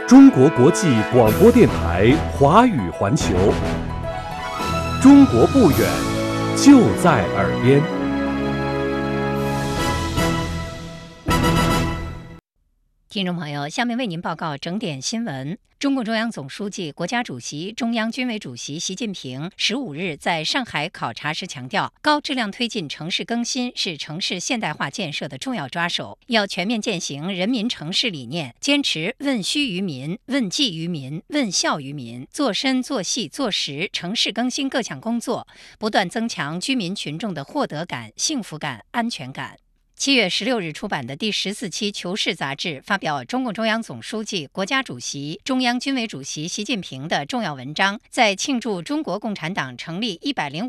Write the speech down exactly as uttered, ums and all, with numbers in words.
中国国际广播电台华语环球，中国不远，就在耳边。 听众朋友，下面为您报告整点新闻。中共中央总书记、国家主席、中央军委主席习近平十五日在上海考察时强调，高质量推进城市更新是城市现代化建设的重要抓手，要全面践行人民城市理念，坚持问需于民、问计于民、问效于民，做深做细做实城市更新各项工作，不断增强居民群众的获得感、幸福感、安全感。七月十六日出版的第十四期《求是》杂志发表中共中央总书记、国家主席、中央军委主席习近平的重要文章，在庆祝中国共产党成立一百零